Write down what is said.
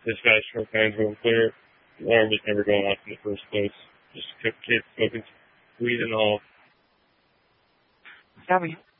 This guy's smoke lines going clear. The alarm was never going off in the first place. Just kept kids smoking weed and all. Copy.